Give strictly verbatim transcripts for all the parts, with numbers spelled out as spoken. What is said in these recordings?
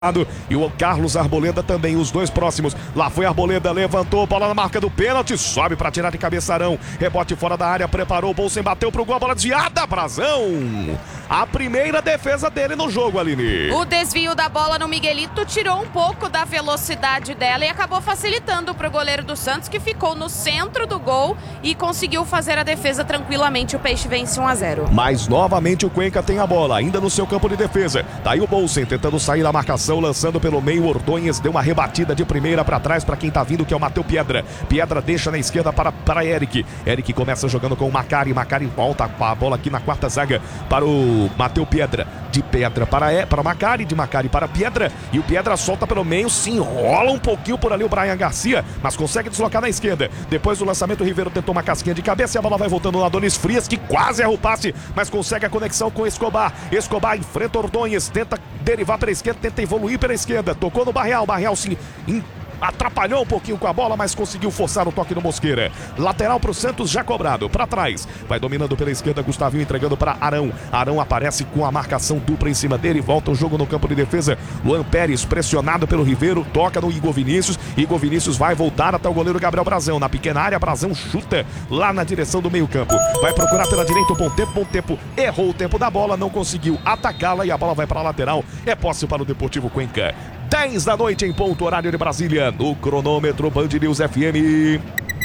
E o Carlos Arboleda também, os dois próximos. Lá foi Arboleda, levantou, bola na marca do pênalti, sobe para tirar de cabeça Arão. Rebote fora da área, preparou o Bolsen, bateu pro gol, a bola desviada, Brazão. A primeira defesa dele no jogo, Aline. O desvio da bola no Miguelito tirou um pouco da velocidade dela e acabou facilitando pro goleiro do Santos, que ficou no centro do gol e conseguiu fazer a defesa tranquilamente. O Peixe vence um a zero. Mas novamente o Cuenca tem a bola, ainda no seu campo de defesa. Tá aí o Bolsen tentando sair da marcação, lançando pelo meio. Ordonhes deu uma rebatida de primeira para trás para quem tá vindo, que é o Matheus Piedra. Piedra deixa na esquerda para, para Eric. Eric começa jogando com o Macari. Macari volta a bola aqui na quarta zaga para o Matheus Piedra. De Pedra para, é, para Macari, de Macari para Piedra. E o Piedra solta pelo meio, se enrola um pouquinho por ali o Brian Garcia, mas consegue deslocar na esquerda. Depois do lançamento, o Ribeiro tentou uma casquinha de cabeça e a bola vai voltando no Adonis Frias, que quase erra o passe, mas consegue a conexão com Escobar. Escobar enfrenta Ordonhes, tenta derivar para a esquerda, tenta evoluir pela esquerda. Tocou no Barreal, Barreal se atrapalhou um pouquinho com a bola, mas conseguiu forçar o toque no Mosqueira. Lateral para o Santos, já cobrado. Para trás, vai dominando pela esquerda, Gustavinho entregando para Arão. Arão aparece com a marcação dupla em cima dele, volta o jogo no campo de defesa. Luan Pérez pressionado pelo Ribeiro, toca no Igor Vinícius. Igor Vinícius vai voltar até o goleiro Gabriel Brazão. Na pequena área, Brazão chuta lá na direção do meio campo. Vai procurar pela direita, o bom tempo, bom tempo. Errou o tempo da bola, não conseguiu atacá-la e a bola vai para a lateral. É posse para o Deportivo Cuenca. dez da noite em ponto, horário de Brasília, no cronômetro Band News F M.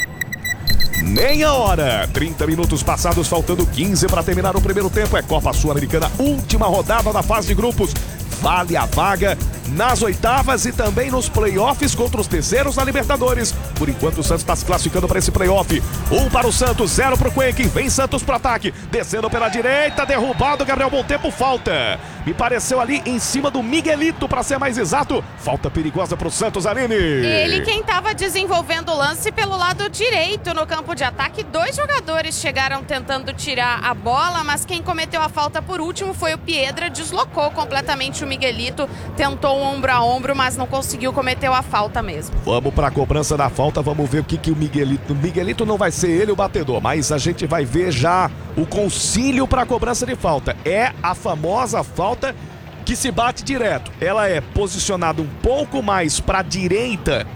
Meia hora, trinta minutos passados, faltando quinze para terminar o primeiro tempo. É Copa Sul-Americana, última rodada da fase de grupos. Vale a vaga nas oitavas e também nos playoffs contra os terceiros na Libertadores. Por enquanto o Santos está se classificando para esse playoff. Um para o Santos, zero para o Cuenca. Vem Santos para ataque, descendo pela direita, derrubado, Gabriel Bom Tempo, falta. Me pareceu ali em cima do Miguelito, para ser mais exato. Falta perigosa para o Santos, Aline. Ele quem estava desenvolvendo o lance pelo lado direito no campo de ataque. Dois jogadores chegaram tentando tirar a bola, mas quem cometeu a falta por último foi o Piedra. Deslocou completamente o Miguelito, tentou um ombro a ombro, mas não conseguiu, cometeu a falta mesmo. Vamos para a cobrança da falta, vamos ver o que, que o Miguelito... O Miguelito não vai ser ele o batedor, mas a gente vai ver já o concílio para a cobrança de falta. É a famosa falta que se bate direto. Ela é posicionada um pouco mais para a direita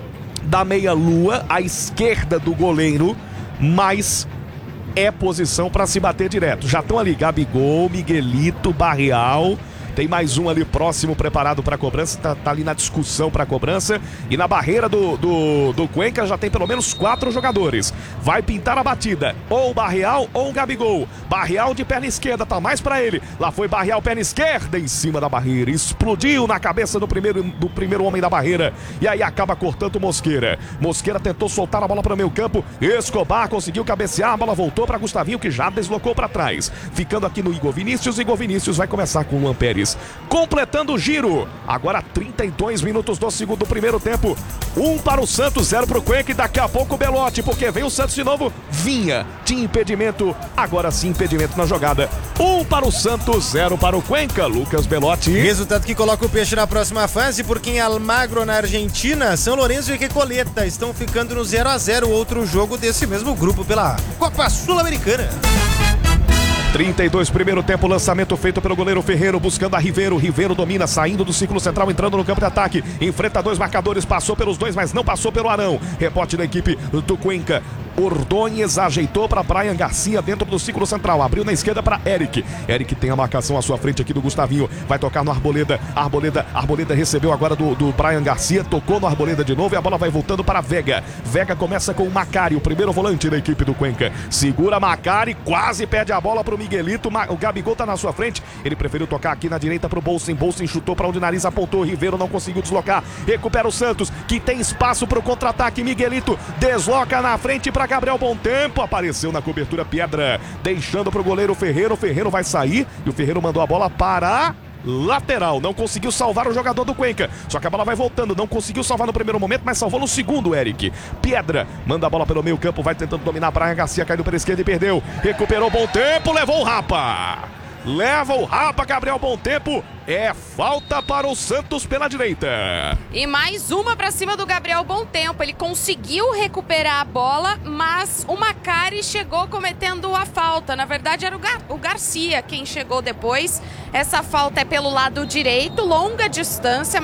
da meia-lua, à esquerda do goleiro, mas é posição para se bater direto. Já estão ali Gabigol, Miguelito, Barreal. Tem mais um ali próximo, preparado para a cobrança. Tá, tá ali na discussão para a cobrança. E na barreira do, do, do Cuenca já tem pelo menos quatro jogadores. Vai pintar a batida. Ou o Barreal ou o Gabigol. Barreal de perna esquerda, tá mais para ele. Lá foi Barreal, perna esquerda em cima da barreira. Explodiu na cabeça do primeiro, do primeiro homem da barreira. E aí acaba cortando o Mosqueira. Mosqueira tentou soltar a bola para o meio campo. Escobar conseguiu cabecear. A bola voltou para Gustavinho, que já deslocou para trás. Ficando aqui no Igor Vinícius. Igor Vinícius vai começar com o Luan Pérez. Completando o giro. Agora trinta e dois minutos do segundo primeiro tempo. Um para o Santos, zero para o Cuenca. E daqui a pouco o Belotti, porque vem o Santos de novo. Vinha de impedimento. Agora sim, impedimento na jogada. Um para o Santos, zero para o Cuenca. Lucas Belotti. Resultado que coloca o Peixe na próxima fase, porque em Almagro, na Argentina, São Lourenço e Recoleta estão ficando no zero a zero. Outro jogo desse mesmo grupo pela Copa Sul-Americana. trinta e dois, primeiro tempo, lançamento feito pelo goleiro Ferreiro, buscando a Ribeiro. Ribeiro domina, saindo do círculo central, entrando no campo de ataque. Enfrenta dois marcadores, passou pelos dois, mas não passou pelo Arão. Rebote da equipe do Cuenca. Ordonhes ajeitou para Brian Garcia dentro do círculo central, abriu na esquerda para Eric. Eric tem a marcação à sua frente aqui do Gustavinho, vai tocar no Arboleda. Arboleda, Arboleda recebeu agora do, do Brian Garcia, tocou no Arboleda de novo e a bola vai voltando para Vega. Vega começa com o Macari, o primeiro volante da equipe do Cuenca. Segura Macari, quase perde a bola para o Miguelito. O Gabigol tá na sua frente, ele preferiu tocar aqui na direita para o Bolsen. Bolsen chutou para onde o nariz apontou, Ribeiro não conseguiu deslocar. Recupera o Santos, que tem espaço para o contra-ataque. Miguelito desloca na frente para Gabriel Bom Tempo, apareceu na cobertura Piedra, deixando para o goleiro Ferreiro. O Ferreiro vai sair e o Ferreiro mandou a bola para lateral, não conseguiu salvar o jogador do Cuenca, só que a bola vai voltando, não conseguiu salvar no primeiro momento, mas salvou no segundo, Eric. Piedra manda a bola pelo meio campo, vai tentando dominar, Brian Garcia caiu pela esquerda e perdeu, recuperou Bom Tempo, levou o Rapa. leva o rapa, Gabriel Bom Tempo. É falta para o Santos pela direita. E mais uma para cima do Gabriel Bom Tempo. Ele conseguiu recuperar a bola, mas o Macari chegou cometendo a falta. Na verdade, era o, Gar o Garcia quem chegou depois. Essa falta é pelo lado direito, longa distância.